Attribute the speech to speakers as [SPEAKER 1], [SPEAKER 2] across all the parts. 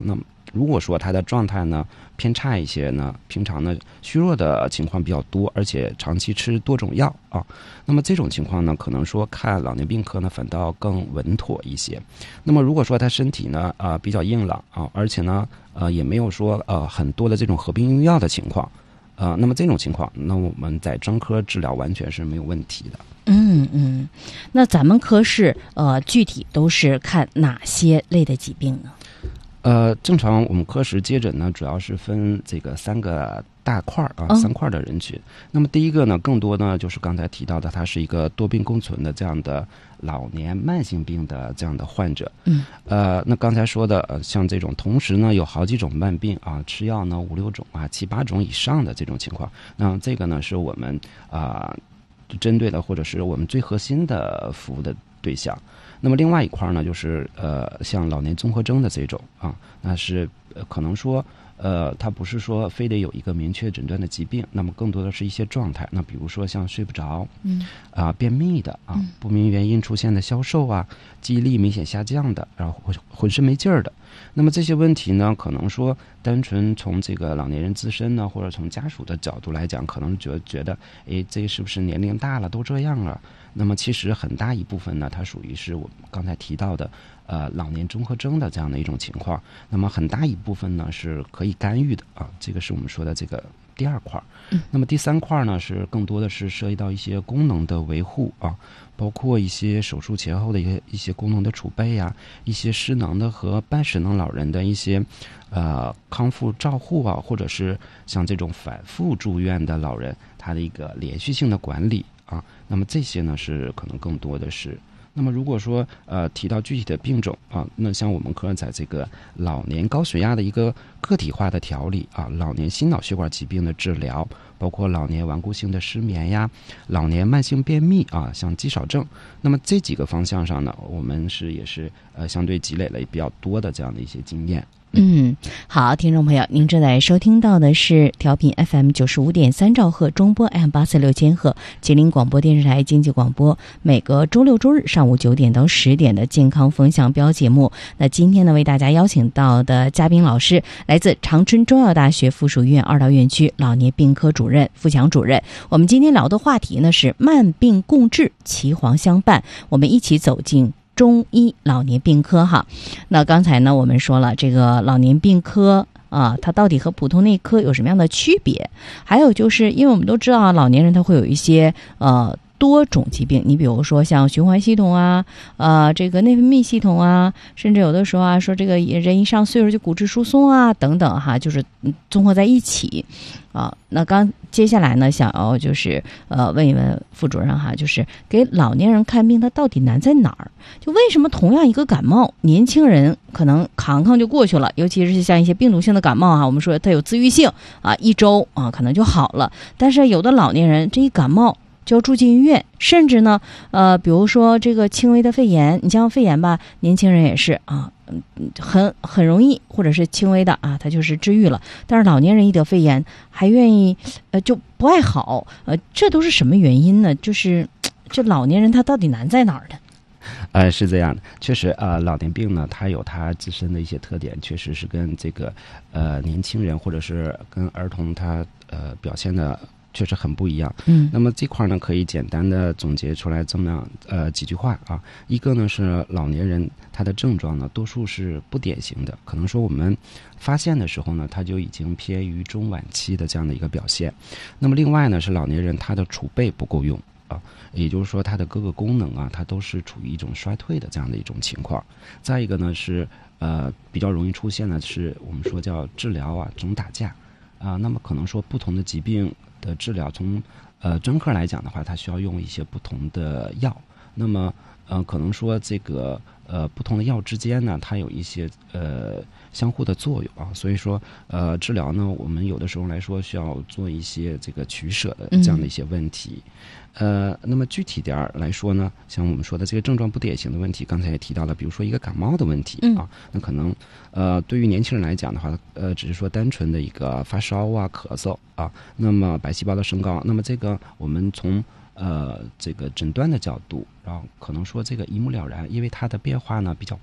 [SPEAKER 1] 那么如果说他的状态呢偏差一些呢，平常呢虚弱的情况比较多，而且长期吃多种药啊，那么这种情况呢，可能说看老年病科呢反倒更稳妥一些。那么如果说他身体呢比较硬朗啊，而且呢也没有说很多的这种合并用药的情况，那么这种情况，那我们在专科治疗完全是没有问题的。
[SPEAKER 2] 那咱们科室具体都是看哪些类的疾病呢？
[SPEAKER 1] 正常我们科室接诊呢，主要是分这个3个大块啊，3块的人群。那么第一个呢，更多呢就是刚才提到的，它是一个多病共存的这样的老年慢性病的这样的患者。那刚才说的像这种同时呢有好几种慢病啊，吃药呢5、6种啊、7、8种以上的这种情况，那这个呢是我们针对的或者是我们最核心的服务的对象。那么另外一块呢，就是像老年综合征的这种啊，那是可能说它不是说非得有一个明确诊断的疾病，那么更多的是一些状态。那比如说像睡不着，便秘的啊，不明原因出现的消瘦啊，记忆力明显下降的，然后浑身没劲儿的。那么这些问题呢，可能说单纯从这个老年人自身呢，或者从家属的角度来讲，可能觉得，这是不是年龄大了都这样了？那么其实很大一部分呢，它属于是我们刚才提到的老年综合征的这样的一种情况。那么很大一部分呢是可以干预的啊，这个是我们说的这个第2块。那么第3块呢，是更多的是涉及到一些功能的维护啊，包括一些手术前后的一些功能的储备啊，一些失能的和半失能老人的一些康复照护啊，或者是像这种反复住院的老人，他的一个连续性的管理啊。那么这些呢是可能更多的是。那么如果说提到具体的病种啊，那像我们科在这个老年高血压的一个个体化的调理啊，老年心脑血管疾病的治疗，包括老年顽固性的失眠呀，老年慢性便秘啊，像肌少症，那么这几个方向上呢，我们也是相对积累了比较多的这样的一些经验。
[SPEAKER 2] 好，听众朋友，您正在收听到的是调频 FM95.3兆赫中波 M846千赫吉林广播电视台经济广播，每个周六周日上午9点到10点的健康风向标节目。那今天呢，为大家邀请到的嘉宾老师来自长春中药大学附属医院2道院区老年病科主任付强主任。我们今天聊的话题呢是慢病共治，岐黄相伴，我们一起走进中医老年病科哈。那刚才呢我们说了这个老年病科它到底和普通内科有什么样的区别，还有就是因为我们都知道老年人他会有一些多种疾病，你比如说像循环系统这个内分泌系统甚至有的时候说这个人一上岁数就骨质疏松等等哈，就是综合在一起那接下来呢，想要就是问一问副主任哈，就是给老年人看病，他到底难在哪儿？就为什么同样一个感冒，年轻人可能扛就过去了，尤其是像一些病毒性的感冒我们说它有自愈性1周可能就好了，但是有的老年人这一感冒就要住进医院，甚至呢比如说这个轻微的肺炎，你像肺炎吧，年轻人也是很容易，或者是轻微的他就是治愈了，但是老年人一得肺炎还愿意就不爱好这都是什么原因呢？就是这老年人他到底难在哪儿呢？
[SPEAKER 1] 是这样的，确实老年病呢，它有它自身的一些特点，确实是跟这个年轻人或者是跟儿童他表现的确实很不一样。那么这块呢，可以简单的总结出来这么样几句话一个呢是老年人他的症状呢，多数是不典型的，可能说我们发现的时候呢，他就已经偏于中晚期的这样的一个表现。那么另外呢，是老年人他的储备不够用也就是说他的各个功能它都是处于一种衰退的这样的一种情况。再一个呢是比较容易出现的是我们说叫治疗总打架那么可能说不同的疾病的治疗，从专科来讲的话，它需要用一些不同的药。那么可能说这个不同的药之间呢，它有一些相互的作用所以说治疗呢，我们有的时候来说需要做一些这个取舍的这样的一些问题。那么具体点来说呢，像我们说的这个症状不典型的问题，刚才也提到了，比如说一个感冒的问题那可能对于年轻人来讲的话只是说单纯的一个发烧咳嗽那么白细胞的升高，那么这个我们从这个诊断的角度，然后可能说这个一目了然，因为它的变化呢比较快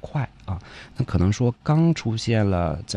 [SPEAKER 1] 啊。那可能说刚出现了